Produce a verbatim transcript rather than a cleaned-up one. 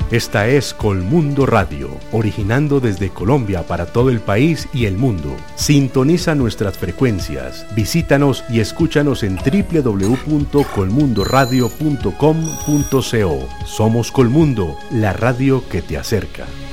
Esta es Colmundo Radio, originando desde Colombia para todo el país y el mundo. Sintoniza nuestras frecuencias, visítanos y escúchanos en doble u doble u doble u punto colmundo radio punto com punto co. Somos Colmundo, la radio que te acerca.